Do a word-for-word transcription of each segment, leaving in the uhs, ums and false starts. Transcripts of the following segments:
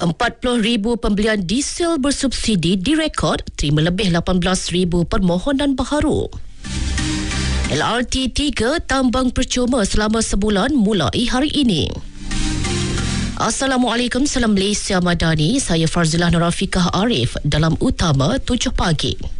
empat puluh ribu pembelian diesel bersubsidi direkod, terima lebih lapan belas ribu permohonan baharu. L R T tiga tambang percuma selama sebulan mulai hari ini. Assalamualaikum, salam Malaysia Madani. Saya Farzilah Nurafiqah Arif dalam Utama tujuh pagi.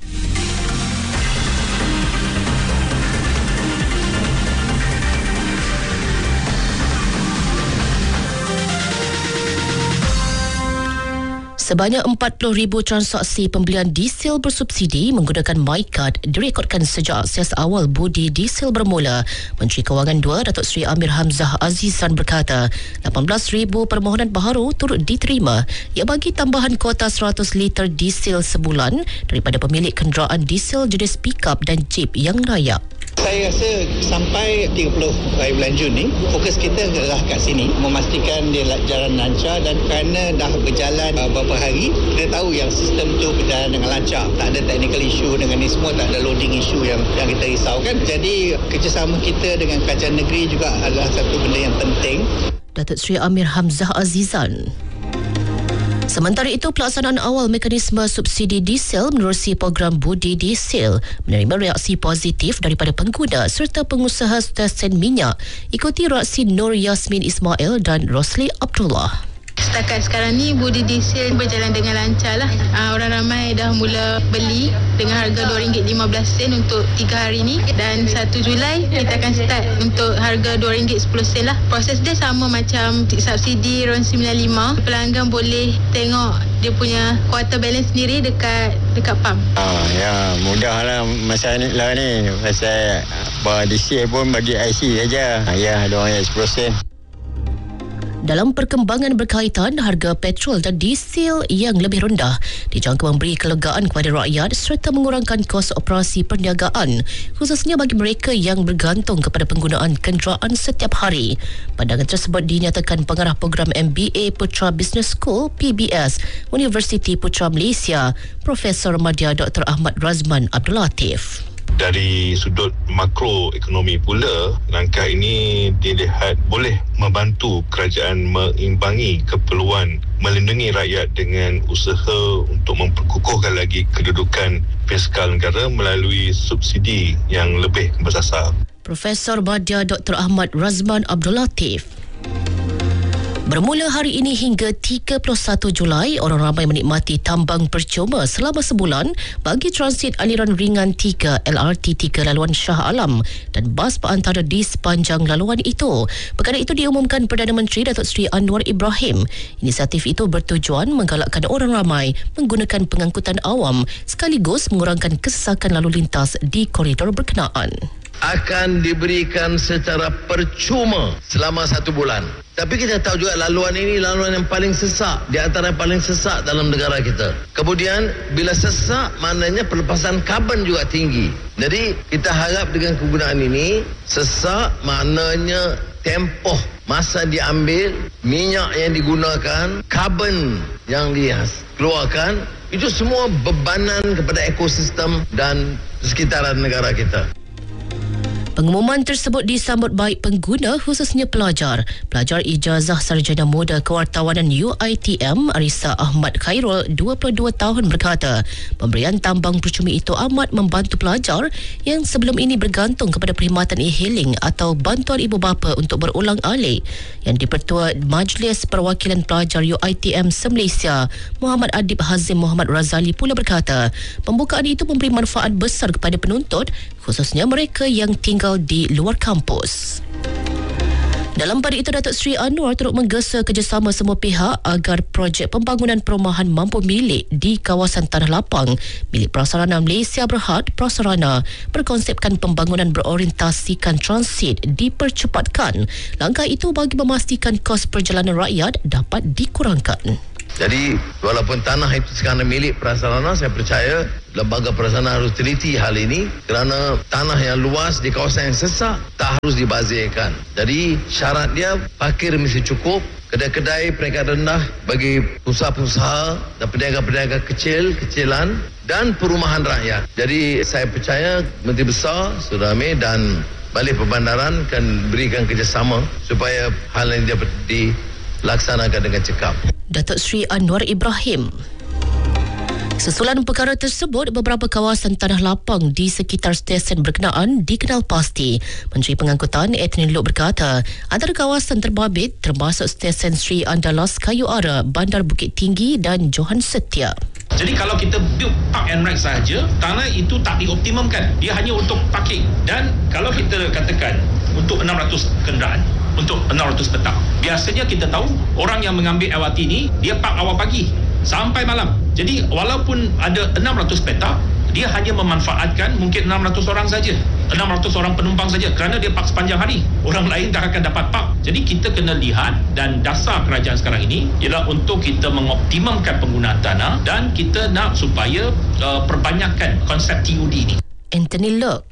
Sebanyak empat puluh ribu transaksi pembelian diesel bersubsidi menggunakan MyCard direkodkan sejak sias awal budi diesel bermula. Menteri Kewangan dua Datuk Seri Amir Hamzah Azizan berkata, lapan belas ribu permohonan baharu turut diterima yang bagi tambahan kuota seratus liter diesel sebulan daripada pemilik kenderaan diesel jenis pick-up dan jeep yang layak. Saya rasa sampai tiga puluh hari bulan Jun ni, fokus kita adalah kat sini, memastikan dia jalan lancar, dan kerana dah berjalan uh, beberapa hari, kita tahu yang sistem tu berjalan dengan lancar. Tak ada technical issue dengan ni semua, tak ada loading issue yang, yang kita risaukan. Jadi kerjasama kita dengan kerajaan negeri juga adalah satu benda yang penting. Datuk Seri Amir Hamzah Azizan. Sementara itu, pelaksanaan awal mekanisme subsidi diesel menerusi program budi diesel menerima reaksi positif daripada pengguna serta pengusaha stesen minyak, ikuti reaksi Nur Yasmin Ismail dan Rosli Abdullah. Setakat sekarang ni budi diesel berjalan dengan lancar lah. Uh, orang ramai dah mula beli dengan harga dua ringgit lima belas sen untuk tiga hari ni, dan satu Julai kita akan start untuk harga dua ringgit sepuluh sen lah. Proses dia sama macam subsidi RON sembilan puluh lima. Pelanggan boleh tengok dia punya quarter balance sendiri dekat dekat pam. Ah, ya, mudah lah masa ni lah ni. Pasal apa diesel pun bagi I C saja. Ya, ada orang yang sepuluh sen. Dalam perkembangan berkaitan, harga petrol dan diesel yang lebih rendah dijangka memberi kelegaan kepada rakyat serta mengurangkan kos operasi perniagaan, khususnya bagi mereka yang bergantung kepada penggunaan kenderaan setiap hari. Pandangan tersebut dinyatakan pengarah program M B A Putra Business School P B S Universiti Putra Malaysia, Profesor Madya Doktor Ahmad Razman Abdul Latif. Dari sudut makroekonomi pula, langkah ini dilihat boleh membantu kerajaan mengimbangi keperluan melindungi rakyat dengan usaha untuk memperkukuhkan lagi kedudukan fiskal negara melalui subsidi yang lebih bersasar. Profesor Madya Doktor Ahmad Razman Abdul Latif. Bermula hari ini hingga tiga puluh satu Julai, orang ramai menikmati tambang percuma selama sebulan bagi transit aliran ringan tiga L R T tiga laluan Shah Alam dan bas perantara di sepanjang laluan itu. Perkara itu diumumkan Perdana Menteri Datuk Seri Anwar Ibrahim. Inisiatif itu bertujuan menggalakkan orang ramai menggunakan pengangkutan awam sekaligus mengurangkan kesesakan lalu lintas di koridor berkenaan. Akan diberikan secara percuma selama satu bulan. Tapi kita tahu juga laluan ini laluan yang paling sesak, di antara yang paling sesak dalam negara kita. Kemudian bila sesak, maknanya pelepasan karbon juga tinggi. Jadi kita harap dengan kegunaan ini, sesak maknanya tempoh masa diambil, minyak yang digunakan, karbon yang dikeluarkan, itu semua bebanan kepada ekosistem dan sekitaran negara kita. Pengumuman tersebut disambut baik pengguna, khususnya pelajar. Pelajar Ijazah Sarjana Muda Kewartawanan U I T M Arisa Ahmad Khairul, dua puluh dua tahun berkata, pemberian tambang percuma itu amat membantu pelajar yang sebelum ini bergantung kepada perkhidmatan e-hailing atau bantuan ibu bapa untuk berulang alik. Yang di-Pertua Majlis Perwakilan Pelajar U I T M se-Malaysia, Muhammad Adib Hazim Muhammad Razali pula berkata, pembukaan itu memberi manfaat besar kepada penuntut, khususnya mereka yang tinggal di luar kampus. Dalam pada itu, Datuk Seri Anwar turut menggesa kerjasama semua pihak agar projek pembangunan perumahan mampu milik di kawasan Tanah Lapang milik Prasarana Malaysia Berhad Prasarana berkonsepkan pembangunan berorientasikan transit dipercepatkan. Langkah itu bagi memastikan kos perjalanan rakyat dapat dikurangkan. Jadi walaupun tanah itu sekarang milik Prasarana, saya percaya lembaga Prasarana harus teliti hal ini kerana tanah yang luas di kawasan yang sesak tak harus dibazirkan. Jadi syarat dia parkir mesti cukup, kedai-kedai peringkat rendah bagi usaha-usaha dan peniaga-peniaga kecil-kecilan dan perumahan rakyat. Jadi saya percaya Menteri Besar Saudara Amir dan Balik Perbandaran akan berikan kerjasama supaya hal ini dapat dilaksanakan dengan cekap. Datuk Seri Anwar Ibrahim. Susulan perkara tersebut, beberapa kawasan tanah lapang di sekitar stesen berkenaan dikenal pasti. Menteri Pengangkutan Anthony Loke berkata, antara kawasan terbabit termasuk stesen Sri Andalas Kayu Ara, Bandar Bukit Tinggi dan Johan Setia. Jadi kalau kita build park and ride sahaja, tanah itu tak dioptimumkan. Dia hanya untuk parking. Dan kalau kita katakan untuk enam ratus kenderaan, untuk enam ratus petak, biasanya kita tahu orang yang mengambil L R T ni, dia park awal pagi sampai malam. Jadi walaupun ada enam ratus petak, dia hanya memanfaatkan mungkin enam ratus orang saja, enam ratus orang penumpang saja, kerana dia park sepanjang hari. Orang lain tak akan dapat park. Jadi kita kena lihat, dan dasar kerajaan sekarang ini ialah untuk kita mengoptimumkan penggunaan tanah, dan kita nak supaya uh, perbanyakkan konsep T U D ini. Anthony Loke.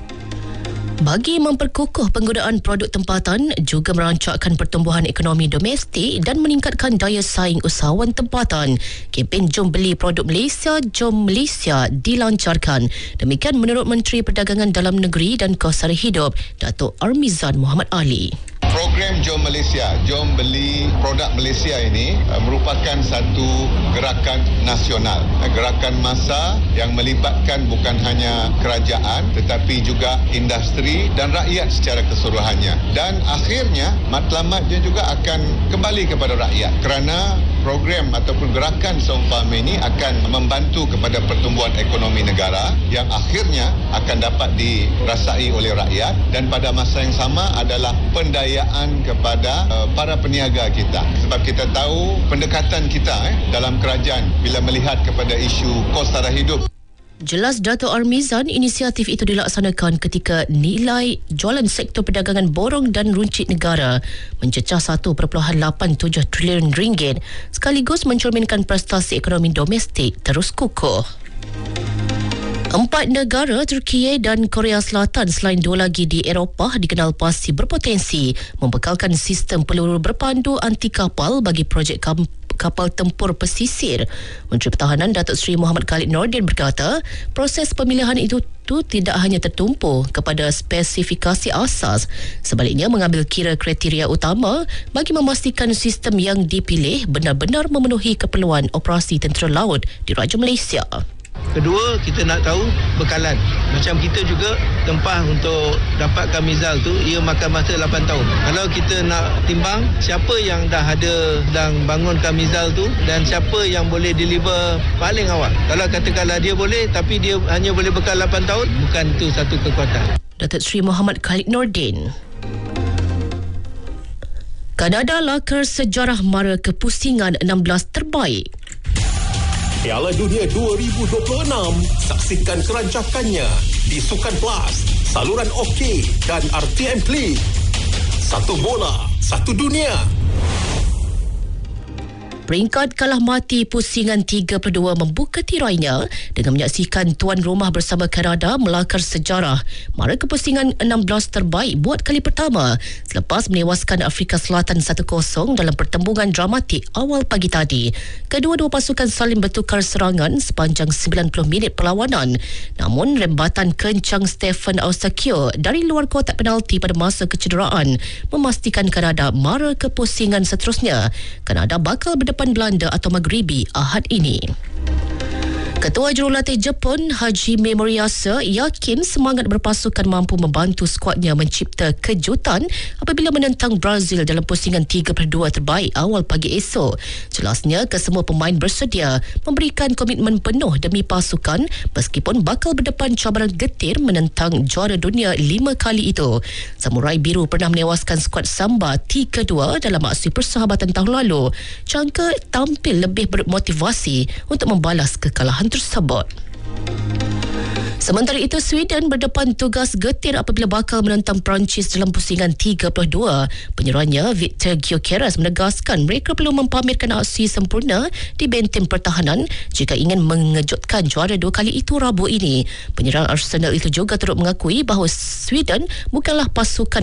Bagi memperkukuh penggunaan produk tempatan, juga merancangkan pertumbuhan ekonomi domestik dan meningkatkan daya saing usahawan tempatan, kempen Jom Beli Produk Malaysia, Jom Malaysia dilancarkan. Demikian menurut Menteri Perdagangan Dalam Negeri dan Kos Sara Hidup, Datuk Armizan Muhammad Ali. Program Jom Malaysia, Jom Beli Produk Malaysia ini uh, merupakan satu gerakan nasional, uh, gerakan massa yang melibatkan bukan hanya kerajaan tetapi juga industri dan rakyat secara keseluruhannya. Dan akhirnya matlamatnya juga akan kembali kepada rakyat, kerana program ataupun gerakan seumpama ini akan membantu kepada pertumbuhan ekonomi negara yang akhirnya akan dapat dirasai oleh rakyat, dan pada masa yang sama adalah pendayaan kepada uh, para peniaga kita. Sebab kita tahu pendekatan kita eh, dalam kerajaan bila melihat kepada isu kos taraf hidup. Jelas Dato' Armizan, inisiatif itu dilaksanakan ketika nilai jualan sektor perdagangan borong dan runcit negara mencecah satu perpuluhan lapan tujuh trilion ringgit, sekaligus mencerminkan prestasi ekonomi domestik terus kukuh. Empat negara, Turki dan Korea Selatan selain dua lagi di Eropah, dikenal pasti berpotensi membekalkan sistem peluru berpandu anti kapal bagi projek kam- kapal tempur pesisir. Menteri Pertahanan Datuk Seri Muhammad Khalid Nordin berkata, proses pemilihan itu tu tidak hanya tertumpu kepada spesifikasi asas, sebaliknya mengambil kira kriteria utama bagi memastikan sistem yang dipilih benar-benar memenuhi keperluan operasi tentera laut di Raja Malaysia. Kedua, kita nak tahu bekalan. Macam kita juga tempah untuk dapatkan mizal tu, ia makan masa lapan tahun. Kalau kita nak timbang siapa yang dah ada dan bangunkan mizal tu dan siapa yang boleh deliver paling awal. Kalau katakanlah dia boleh tapi dia hanya boleh bekal lapan tahun, bukan itu satu kekuatan. Datuk Seri Muhammad Khalid Nordin. Kanada lakar sejarah mara kepusingan enam belas terbaik. Piala Dunia dua ribu dua puluh enam, saksikan kerancakannya di Sukan Plus, saluran OK dan R T M Klik. Satu bola, satu dunia. Peringkat kalah mati pusingan tiga per dua membuka tirainya dengan menyaksikan tuan rumah bersama Kanada melakar sejarah mara kepusingan enam belas terbaik buat kali pertama selepas menewaskan Afrika Selatan satu kosong dalam pertembungan dramatik awal pagi tadi. Kedua-dua pasukan saling bertukar serangan sepanjang sembilan puluh minit perlawanan, namun rembatan kencang Stephen Eustakio dari luar kotak penalti pada masa kecederaan memastikan Kanada mara kepusingan seterusnya. Kanada bakal berdepan Belanda atau Maghribi Ahad ini. Ketua Jurulatih Jepun Hajime Moriyasu yakin semangat berpasukan mampu membantu skuadnya mencipta kejutan apabila menentang Brazil dalam pusingan tiga per dua terbaik awal pagi esok. Jelasnya, kesemua pemain bersedia memberikan komitmen penuh demi pasukan meskipun bakal berdepan cabaran getir menentang juara dunia lima kali itu. Samurai Biru pernah menewaskan skuad Samba tiga dua dalam aksi persahabatan tahun lalu. Jangka tampil lebih bermotivasi untuk membalas kekalahan tersebut. Sementara itu, Sweden berdepan tugas getir apabila bakal menentang Perancis dalam pusingan tiga puluh dua. Penyerangnya Victor Gyökeres menegaskan mereka perlu mempamerkan aksi sempurna di benteng pertahanan jika ingin mengejutkan juara dua kali itu Rabu ini. Penyerang Arsenal itu juga turut mengakui bahawa Sweden bukanlah pasukan